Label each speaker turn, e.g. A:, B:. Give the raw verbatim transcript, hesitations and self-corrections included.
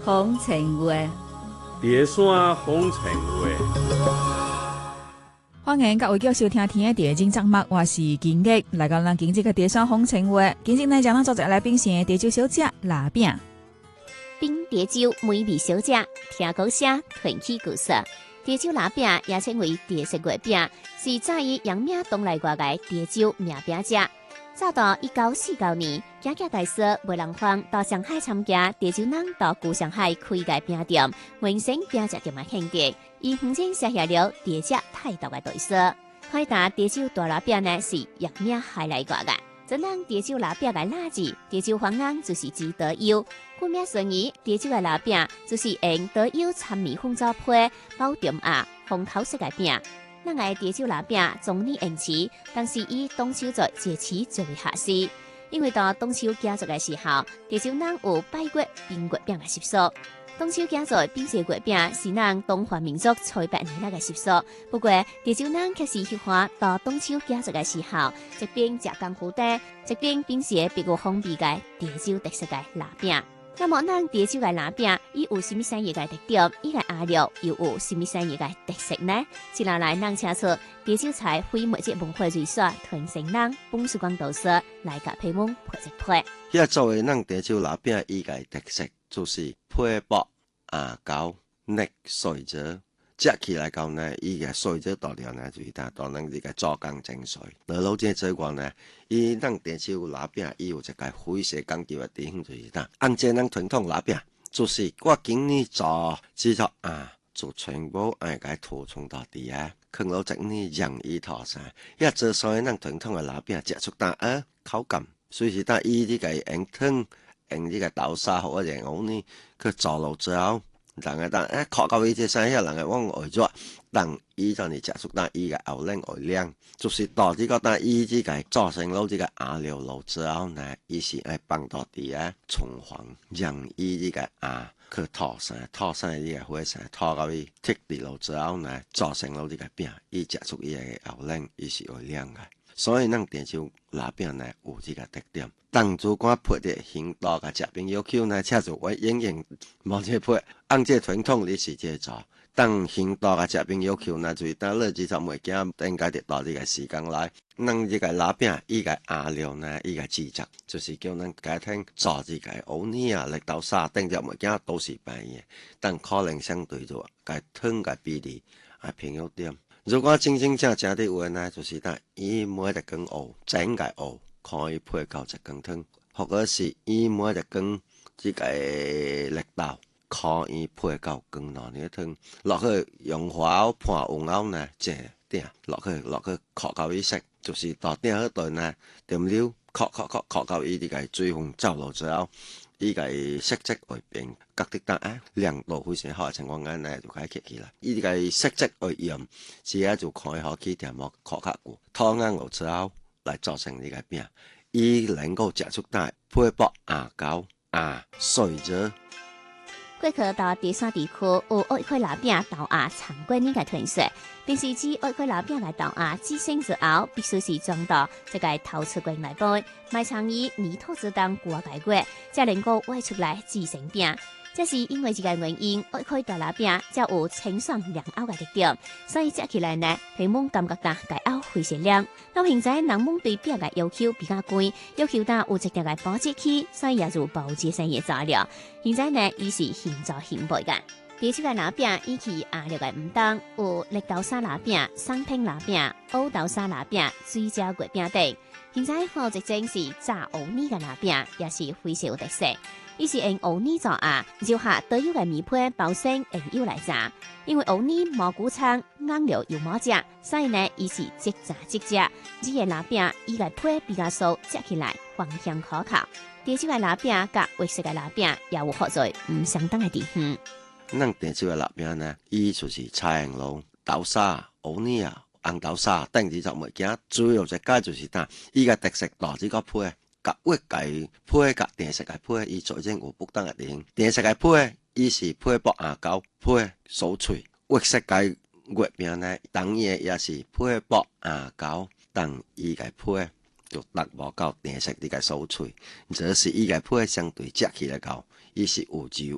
A: 風情話，
B: 別山風情話。
C: 歡迎各位繼續收聽天嘅第二節節目，我是金玉，來到咱今日嘅第三風情話。今日呢，將咱作者來賓是潮州小姐臘餅。
D: 冰潮州美味小姐，聽講聲傳奇故事。潮州臘餅也稱為潮式月餅，是早於陽明東來外嘅潮州名餅者。早到一九四九年，賈賈大師梅蘭芳到上海參加潮州人到舊上海開嘅餅店，完成餅食店嘅興趣，伊曾經寫下了潮州態度嘅對說。開打潮州大臘餅呢是陽明海來過嘅。真正潮州臘餅嘅垃字，潮州方人就是指稻油。顧名思義，潮州嘅臘餅就是用稻油摻米粉做皮，包點啊紅頭色嘅餅。咱嘅潮州臘餅總理用詞，但是以冬秋節節氣最為合適，因為到冬秋佳節嘅時候，潮州人有拜月冰月餅嘅習俗。冬秋佳節冰雪月餅是咱中華民族初八年那個習俗，不過潮州人卻是喜歡到冬秋佳節嘅時候，一邊食功夫茶，一邊冰雪別有風味嘅潮州特色嘅臘餅。那麼咱潮州嘅臘餅，伊有什麼產業嘅特點？伊個餡料又有什麼產業嘅特色呢？接下來咱請出潮州菜非物質文化瑞穗傳承人馮曙光導師來甲批文配一配。
E: 遐作為咱潮州臘餅伊個特色，就是皮薄牙厚、嫩水質，食起來講呢，伊個水質大料呢，就是它當咱這個做工精髓。而老正做講呢，伊咱潮州臘餅伊有一個非常講究的地方，就是它按照咱傳統臘餅，就是我今年做製作啊，就全部按個塗從到底啊，放落一呢洋伊塗上，遐做所以咱傳統的臘餅食出啖啊口感，所以是但伊呢個用湯用呢個豆沙或者用呢去做落之後。人個當誒烤到伊隻生遐，人個往外做，當伊就你食出當伊個後冷外涼，就是到呢個當伊呢個做成咗呢個餡料落之後呢，伊是愛放到啲啊葱黃，讓伊呢個啊去塗上，塗上呢個火上，塗到伊剔啲落之後呢，做成咗呢個餅，伊食出伊個後冷，伊是會涼個。所以咱潮州臘餅呢有這個特點，當主管配的行道個食朋友求呢，車就我永遠冇這配，按這傳統你是這做。當行道個食朋友求呢，就是當日子就袂驚，應該得到這個時間來。咱這個臘餅伊個餡料呢，伊個製作就是叫咱家庭做這個芋泥啊、綠豆沙，等着袂驚都是便宜，但可能相對就個湯個比例啊平有點。如果真正正正的話呢，就是呾伊每一根芋，整個芋可以配到一羹湯，或者是伊每一根這個綠豆可以配到羹內呢湯，落去用火盤อุ่後呢，這點落去落去烤到伊熟，就是到點嗰段呢，點料烤烤烤烤到伊呢個水分走落之後，伊個色澤會變，覺得呾啊亮度非常好嘅情況下呢，就可以吸起來。伊個色澤會鹽，之後就可以好起點麼烤較久，湯啱落之後來做成呢個餅，伊能夠食出呾皮薄牙厚牙碎咗。
D: 過去到第三地區有愛開臘餅豆芽參觀呢個特色，並是指愛開臘餅嘅豆芽滋生之後，必須是裝到這個陶瓷罐內杯，埋藏於泥土之中過個月，才能夠挖出來製成餅。這是因為這個原因，愛開大臘餅才有清爽涼口嘅特點，所以食起來呢，皮蒙感覺到個口非常涼。到現在人們對餅嘅要求比較貴，要求到有一定嘅保質期，所以也就保質生意材料。現在呢，伊是現做現賣嘅。潮州嘅臘餅以其餡料嘅唔同，有綠豆沙臘餅、生拼臘餅、烏豆沙臘餅、水餃月餅等。現在好一種是炸芋泥嘅臘餅，也是非常有特色。伊是用芋泥做餡，就下稻油嘅米皮包成用油來炸。因為芋泥蘑菇倉硬料又冇食，所以呢，伊是即炸即食。這個臘餅伊個皮比較酥，食起來芳香可口。潮州嘅臘餅甲粵式嘅臘餅也有好在唔相同嘅地方。
E: 咱潮州嘅臘餅呢，伊就是菜紅爐、豆沙、芋泥啊、紅豆沙等之就物件，主要一個就是呾伊個特色大這個皮。甲越界皮甲電食嘅皮，伊做一種有不同嘅地方。電食嘅皮，伊是皮薄牙厚，皮酥脆；越式嘅月餅呢，當然也是皮薄牙厚，但伊個皮就達無到電食呢個酥脆。這是伊個皮相對食起來講，伊是有油